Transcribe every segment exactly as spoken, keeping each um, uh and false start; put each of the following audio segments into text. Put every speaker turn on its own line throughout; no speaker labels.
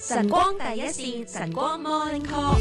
晨光第一線，晨光 Morning Call。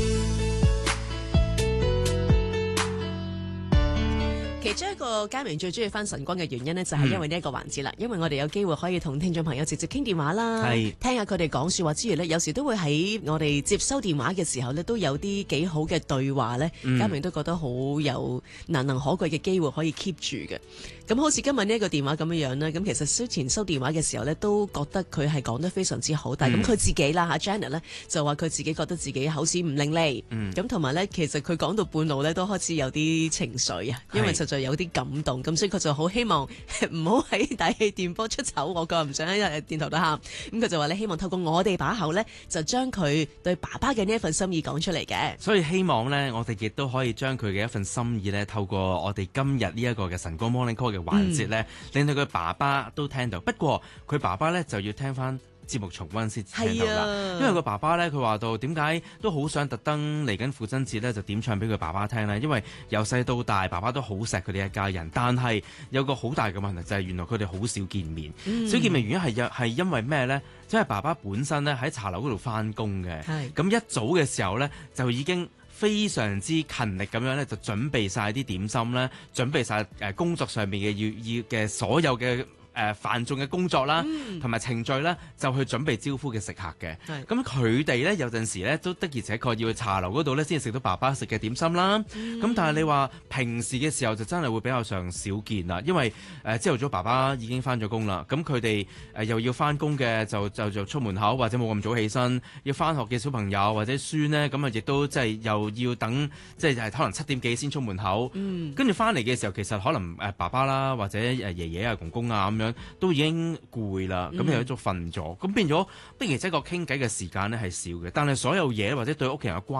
其中一個家明最中意翻晨光嘅原因呢，就係因為呢一個環節啦。因為我哋有機會可以同聽眾朋友直接傾電話啦，聽下佢哋講說話之餘呢，有時都會喺我哋接收電話嘅時候呢，都有啲幾好嘅對話呢。嗯、家明都覺得好有難能可貴嘅機會可以 keep 住嘅。咁好似今日呢一個電話咁樣樣啦，咁其實之前收電話嘅時候呢，都覺得佢係講得非常之好。但係咁佢自己啦嚇 Janet 呢就話佢自己覺得自己口齒唔伶俐。咁同埋呢，其實佢講到半路呢，都開始有啲情緒啊，因為實在有啲感動。咁所以佢就好希望唔好喺大氣電波出醜，我個唔想喺電台度喊。咁佢就話你希望透過我哋把口呢，就將佢對爸爸嘅呢一份心意講出嚟嘅。
所以希望呢，我哋亦都可以將佢嘅一份心意呢，透過我哋今日呢一個嘅晨光 Morning Call 嘅環節呢，嗯、令到佢爸爸都聽到。不過佢爸爸呢，就要聽翻節目重溫先聽到啦。啊、因為個爸爸呢，佢話到點解都好想特登嚟緊父親節呢，就點唱俾佢爸爸聽呢？因為由細到大，爸爸都好錫佢哋一家人。但係有個好大嘅問題就係、是、原來佢哋好少見面。嗯、少見面原因係係因為咩呢？即係爸爸本身呢，喺茶樓嗰度翻工嘅。咁是一早嘅時候呢，就已經非常之勤力咁樣咧，就準備晒啲點心咧，準備晒誒工作上面嘅要要嘅所有嘅誒繁重嘅工作啦，同埋、嗯、程序咧，就去準備招呼嘅食客嘅。咁佢哋咧有陣時咧都的而且確要去茶樓嗰度咧先至食到爸爸食嘅點心啦。咁、嗯、但係你話平時嘅時候就真係會比較上少見啦，因為誒朝頭早爸爸已經翻咗工啦，咁佢哋誒又要翻工嘅就就就出門口或者冇咁早起身，要翻學嘅小朋友或者孫咧，咁啊亦都即係又要等，即係可能七點幾先出門口，跟住翻嚟嘅時候其實可能誒爸爸啦或者誒爺爺啊公公啊咁樣都已經攰啦，咁又一早瞓咗，咁變咗，不如即係個傾偈嘅時間咧係少嘅，但係所有嘢或者對屋企人嘅關